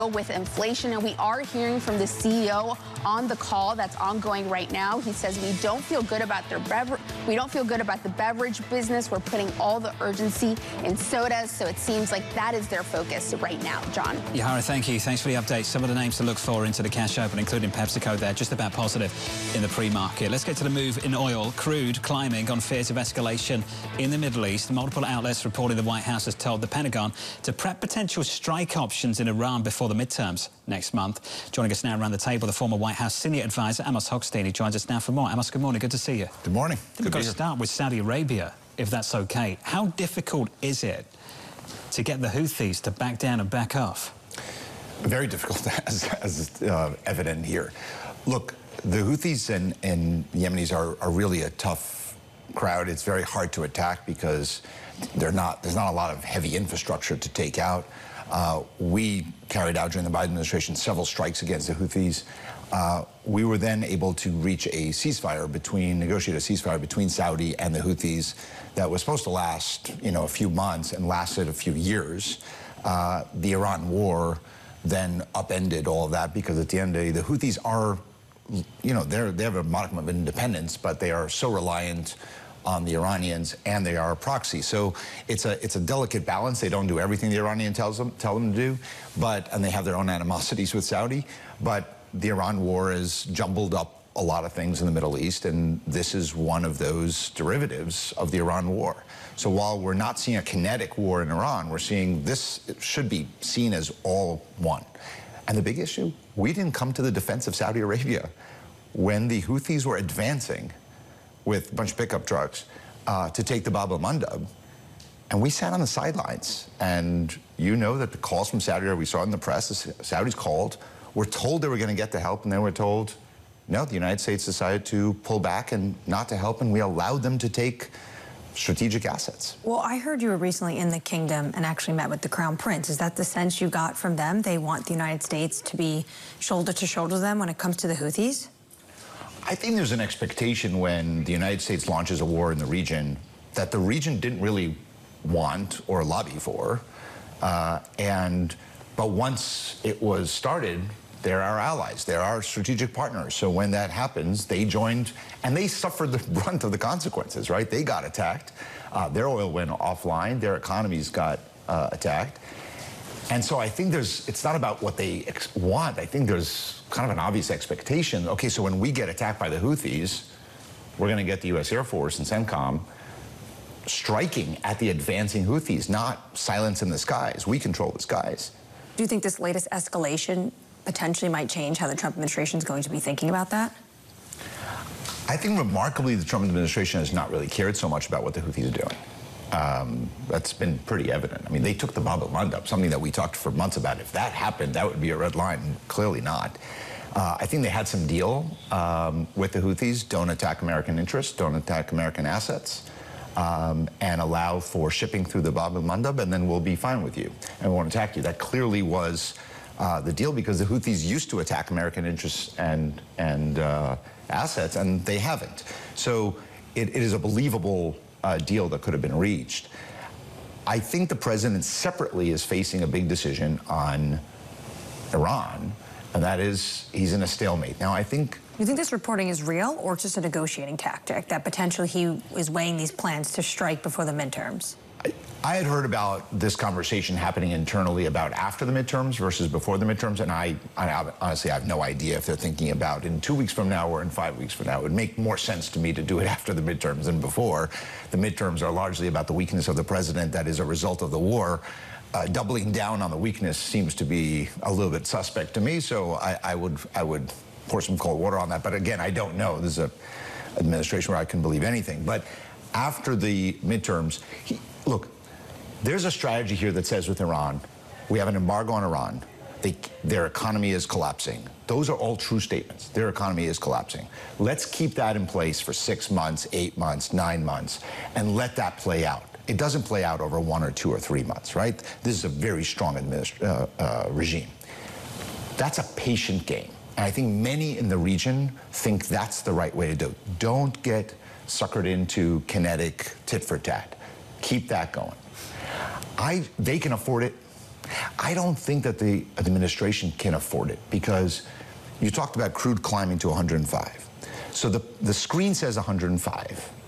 with inflation, and we are hearing from the CEO on the call that's ongoing right now. He says we don't feel good about the beverage business. We're putting all the urgency in sodas, so it seems like that is their focus right now. John. Yahara, thank you. Thanks for the update. Some of the names to look for into the cash open, including PepsiCo there, just about positive in the pre-market. Let's get to the move in oil. Crude climbing on fears of escalation in the Middle East. Multiple outlets reporting the White House has told the Pentagon to prep potential strike options in Iran before the midterms next month. Joining us now around the table, the former White House senior advisor, Amos Hochstein. He joins us now for more. Amos, good morning. Good to see you. Good morning. We've got to start with Saudi Arabia, if that's okay. How difficult is it to get the Houthis to back down and back off? Very difficult, as evident here. Look, the Houthis and Yemenis are really a tough crowd. It's very hard to attack because there's not a lot of heavy infrastructure to take out. We carried out during the Biden administration several strikes against the Houthis. We were then able to reach a ceasefire negotiate a ceasefire between Saudi and the Houthis that was supposed to last, a few months and lasted a few years. The Iran war then upended all of that because at the end of the day, the Houthis are, they have a modicum of independence, but they are so reliant on the Iranians, and they are a proxy. So it's a delicate balance. They don't do everything the Iranian tell them to do, and they have their own animosities with Saudi. But the Iran war has jumbled up a lot of things in the Middle East, and this is one of those derivatives of the Iran war. So while we're not seeing a kinetic war in Iran, we're seeing this should be seen as all one. And the big issue, we didn't come to the defense of Saudi Arabia when the Houthis were advancing with a bunch of pickup trucks to take the Bab el-Mandab. And we sat on the sidelines. And you know that the calls from Saudi Arabia, we saw it in the press, the Saudis called, were told they were going to get the help, and they were told, no, the United States decided to pull back and not to help, and we allowed them to take strategic assets. Well, I heard you were recently in the kingdom and actually met with the Crown Prince. Is that the sense you got from them? They want the United States to be shoulder to shoulder with them when it comes to the Houthis? I think there's an expectation when the United States launches a war in the region that the region didn't really want or lobby for. But once it was started, they're our allies. They're our strategic partners. So when that happens, they joined, and they suffered the brunt of the consequences, right? They got attacked. Their oil went offline. Their economies got attacked. And so I think it's not about what they want. I think there's kind of an obvious expectation. Okay, so when we get attacked by the Houthis, we're going to get the U.S. Air Force and CENTCOM striking at the advancing Houthis, not silence in the skies. We control the skies. Do you think this latest escalation potentially might change how the Trump administration is going to be thinking about that? I think remarkably the Trump administration has not really cared so much about what the Houthis are doing. That's been pretty evident. I mean, they took the Bab el-Mandab, something that we talked for months about. If that happened, that would be a red line. Clearly not. I think they had some deal with the Houthis. Don't attack American interests, don't attack American assets, and allow for shipping through the Bab el-Mandab, and then we'll be fine with you, and we won't attack you. That clearly was the deal, because the Houthis used to attack American interests and assets, and they haven't. So it is a believable deal that could have been reached. I think the president separately is facing a big decision on Iran, and that is he's in a stalemate. Now, I think... You think this reporting is real, or just a negotiating tactic, that potentially he is weighing these plans to strike before the midterms? I had heard about this conversation happening internally about after the midterms versus before the midterms, and I honestly have no idea if they're thinking about in 2 weeks from now or in 5 weeks from now. It would make more sense to me to do it after the midterms than before. The midterms are largely about the weakness of the president that is a result of the war. Doubling down on the weakness seems to be a little bit suspect to me, so I would pour some cold water on that. But again, I don't know. This is an administration where I can believe anything. But after the midterms, look, there's a strategy here that says with Iran, we have an embargo on Iran. Their economy is collapsing. Those are all true statements. Their economy is collapsing. Let's keep that in place for 6 months, 8 months, 9 months, and let that play out. It doesn't play out over 1 or 2 or 3 months, right? This is a very strong regime. That's a patient game. And I think many in the region think that's the right way to do it. Don't get suckered into kinetic tit for tat. Keep that going. They can afford it. I don't think that the administration can afford it, because you talked about crude climbing to 105. So the screen says 105.